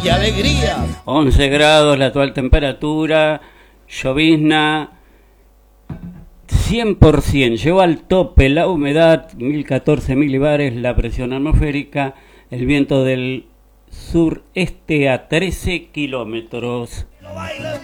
y alegría. 11 grados la actual temperatura, llovizna 100%, llegó al tope la humedad, 1014 milibares, la presión atmosférica, el viento del sureste a 13 kilómetros.